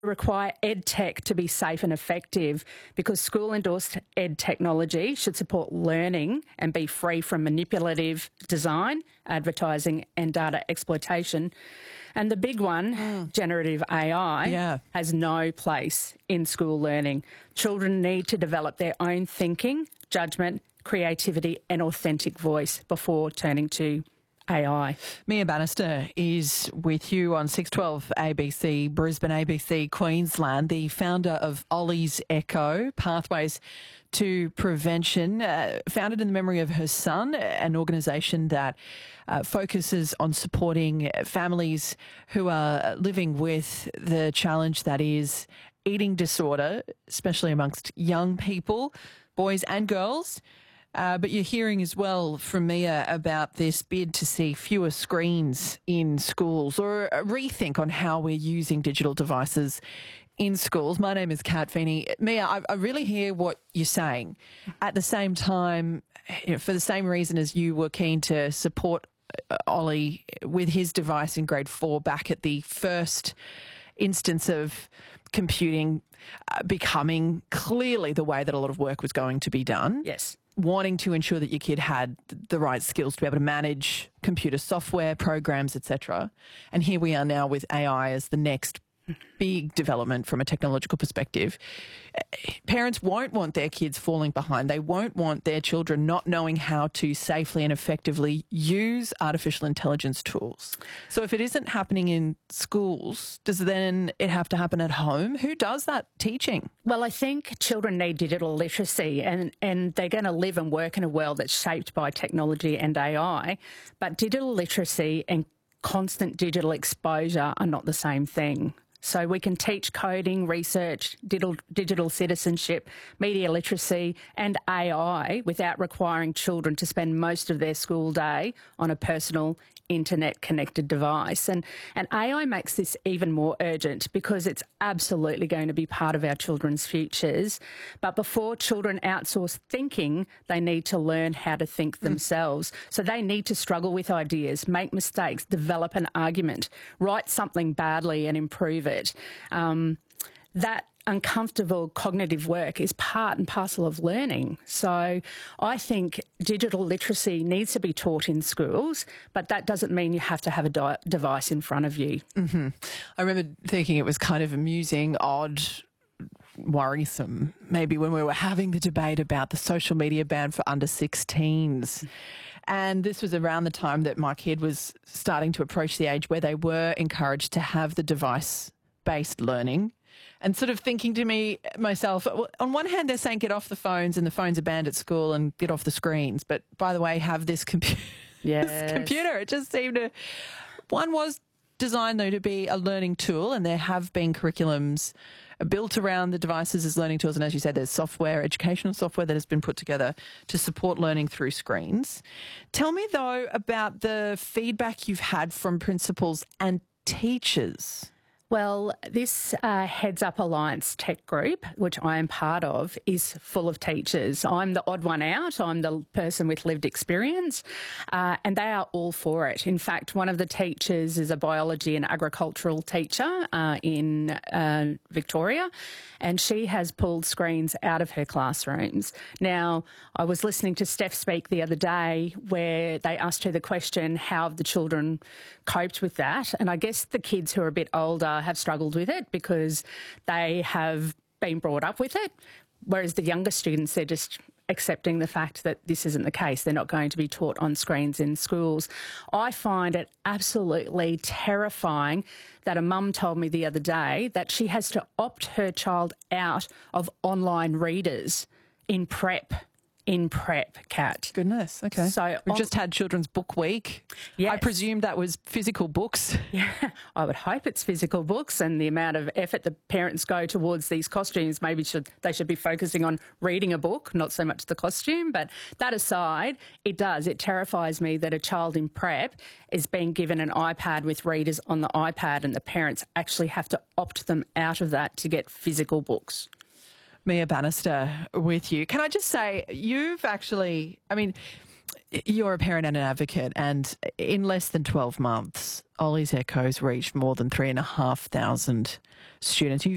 require ed tech to be safe and effective because school-endorsed ed technology should support learning and be free from manipulative design, advertising and data exploitation. And the big one, generative AI, has no place in school learning. Children need to develop their own thinking, judgment, creativity and authentic voice before turning to AI. Mia Bannister is with you on 612 ABC, Brisbane ABC, Queensland, the founder of Ollie's Echo, Pathways to Prevention, founded in the memory of her son, an organisation that focuses on supporting families who are living with the challenge that is eating disorder, especially amongst young people, boys and girls. But you're hearing as well from Mia about this bid to see fewer screens in schools or a rethink on how we're using digital devices in schools. My name is Kat Feeney. Mia, I really hear what you're saying. At the same time, for the same reason as you were keen to support Ollie with his device in grade 4 back at the first instance of computing becoming clearly the way that a lot of work was going to be done. Yes. Wanting to ensure that your kid had the right skills to be able to manage computer software, programs, etc. And here we are now with AI as the next big development from a technological perspective. Parents won't want their kids falling behind. They won't want their children not knowing how to safely and effectively use artificial intelligence tools. So if it isn't happening in schools, does then it have to happen at home? Who does that teaching? Well, I think children need digital literacy and they're going to live and work in a world that's shaped by technology and AI. But digital literacy and constant digital exposure are not the same thing. So we can teach coding, research, digital citizenship, media literacy and AI without requiring children to spend most of their school day on a personal internet-connected device. And AI makes this even more urgent because it's absolutely going to be part of our children's futures. But before children outsource thinking, they need to learn how to think themselves. So they need to struggle with ideas, make mistakes, develop an argument, write something badly and improve it. That uncomfortable cognitive work is part and parcel of learning. So I think digital literacy needs to be taught in schools, but that doesn't mean you have to have a device in front of you. Mm-hmm. I remember thinking it was kind of amusing, odd, worrisome, maybe when we were having the debate about the social media ban for under 16s. And this was around the time that my kid was starting to approach the age where they were encouraged to have the device-based learning. And sort of thinking to myself, on one hand, they're saying get off the phones and the phones are banned at school and get off the screens. But by the way, have this, this computer. It just seemed to... One was designed, though, to be a learning tool, and there have been curriculums built around the devices as learning tools. And as you said, there's software, educational software that has been put together to support learning through screens. Tell me, though, about the feedback you've had from principals and teachers. Well, this Heads Up Alliance tech group, which I am part of, is full of teachers. I'm the odd one out. I'm the person with lived experience, and they are all for it. In fact, one of the teachers is a biology and agricultural teacher in Victoria, and she has pulled screens out of her classrooms. Now, I was listening to Steph speak the other day where they asked her the question, how have the children coped with that? And I guess the kids who are a bit older have struggled with it because they have been brought up with it, whereas the younger students, they're just accepting the fact that this isn't the case. They're not going to be taught on screens in schools. I find it absolutely terrifying that a mum told me the other day that she has to opt her child out of online readers in prep, Kat. Goodness, okay. So we've just had Children's Book Week. Yes. I presume that was physical books. Yeah, I would hope it's physical books, and the amount of effort the parents go towards these costumes, maybe they should be focusing on reading a book, not so much the costume. But that aside, it terrifies me that a child in prep is being given an iPad with readers on the iPad and the parents actually have to opt them out of that to get physical books. Mia Bannister with you. Can I just say, you've actually, you're a parent and an advocate, and in less than 12 months, Ollie's Echo's reached more than 3,500 students.